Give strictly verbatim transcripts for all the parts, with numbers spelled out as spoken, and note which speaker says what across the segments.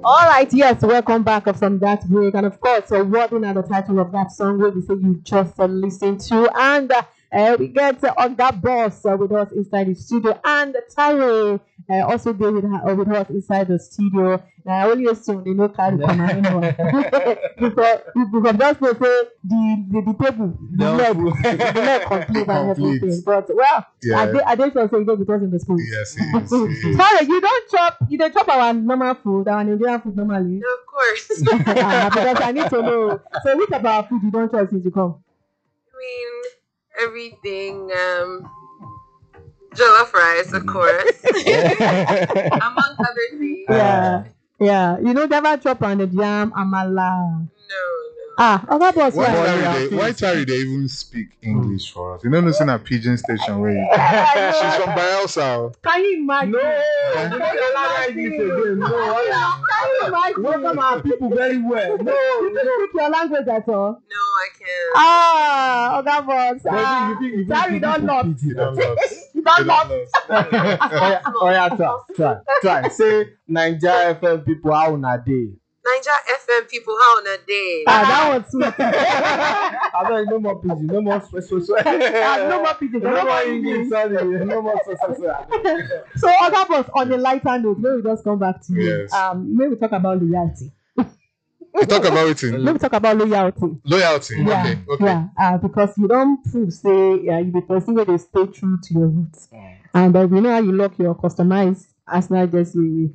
Speaker 1: All right, yes, welcome back from that break. And of course, uh, what is the title of that song where we say you just uh, listened to? And uh, uh, we get uh, on that boss uh, with us inside the studio. And Tyree uh, also there with, her, uh, with us inside the studio. I only assume they know carry come anymore. because because just to say the the, the table, the
Speaker 2: No
Speaker 1: leg,
Speaker 2: food.
Speaker 1: the leg complete and
Speaker 3: Complete.
Speaker 1: everything. But well,
Speaker 3: Yeah.
Speaker 1: I did I did sure say you don't because in the spoon.
Speaker 3: Yes, it is. It is.
Speaker 1: Sorry, you don't chop you don't chop our normal food, our Nigerian food normally.
Speaker 4: No, of course.
Speaker 1: Ah, because I need to know. So which of our food you don't chop since you come?
Speaker 4: I mean, everything. Um, jollof rice, of course, among other things.
Speaker 1: Yeah. Yeah. You know never chop on the jam amala.
Speaker 4: No, no.
Speaker 1: Ah, other boss
Speaker 3: Why
Speaker 1: why?
Speaker 3: Tari they, why Tari they even speak English for us? You know, listen at Pigeon Station where you,
Speaker 1: I
Speaker 3: she's
Speaker 1: know.
Speaker 3: from Bielsa.
Speaker 1: Can you imagine?
Speaker 2: No,
Speaker 1: Can
Speaker 2: you
Speaker 1: you
Speaker 2: don't allow
Speaker 1: imagine?
Speaker 2: this again. No,
Speaker 1: Can you imagine?
Speaker 2: welcome our people very well. No,
Speaker 1: You don't speak your language at all?
Speaker 4: No, I can't.
Speaker 1: Ah, other boss.
Speaker 2: Maybe
Speaker 1: Ah,
Speaker 2: you think you
Speaker 1: sorry,
Speaker 2: think
Speaker 1: don't not.
Speaker 3: You don't know.
Speaker 1: You don't
Speaker 3: You
Speaker 1: not.
Speaker 3: don't know.
Speaker 2: oh yeah, oh yeah, try, try, try. Say Nigeria F M people how una dey.
Speaker 4: Niger F M people, how on a day?
Speaker 1: Ah, that was sweet.
Speaker 2: I don't no more pidgin, no more so so so.
Speaker 1: Ah, no more pidgin,
Speaker 2: no
Speaker 1: no
Speaker 2: more
Speaker 1: more
Speaker 2: English,
Speaker 1: English.
Speaker 2: sorry, no more so so so.
Speaker 1: So, other boss, on a lighter note, may we just come back to you.
Speaker 3: Yes.
Speaker 1: Um, may we talk about loyalty.
Speaker 3: You talk about it in
Speaker 1: May we talk about loyalty.
Speaker 3: loyalty.
Speaker 1: Yeah,
Speaker 3: Okay, okay.
Speaker 1: yeah. Uh, because you don't prove, say, yeah, you be person where they stay true to your roots. And uh, we know how you lock your customized Arsenal jersey.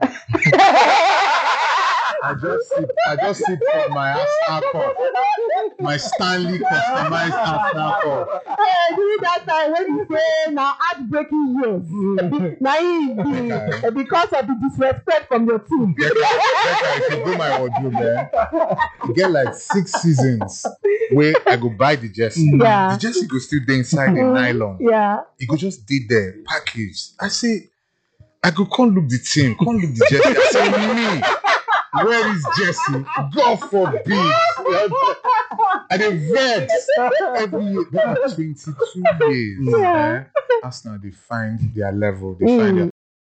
Speaker 3: I just sip, I just sip from my Arsenal cup, my Stanley customized Arsenal cup.
Speaker 1: Hey, during that time when you say now heartbreaking years, now you be uh, because of the disrespect from your team.
Speaker 3: Becca, Becca, if you go my wardrobe there, you get like six seasons where I go buy the jersey.
Speaker 1: Yeah.
Speaker 3: The jersey go still there inside the nylon.
Speaker 1: Yeah.
Speaker 3: It go just dey there, packaged. I say, I go come look the team, come look the jersey. I say, me, where is Jesse? God forbid. And they vex every year. That are twenty-two years.
Speaker 1: Yeah.
Speaker 3: Eh? Arsenal, they find their level. They
Speaker 1: Mm,
Speaker 3: find their.